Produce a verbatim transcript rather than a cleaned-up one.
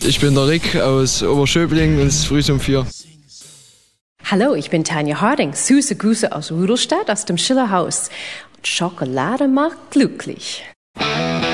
Ich bin der Rick aus Oberschöbling und es ist früh um vier. Hallo, ich bin Tanja Harding. Süße Grüße aus Rudolstadt, aus dem Schillerhaus. Und Schokolade macht glücklich.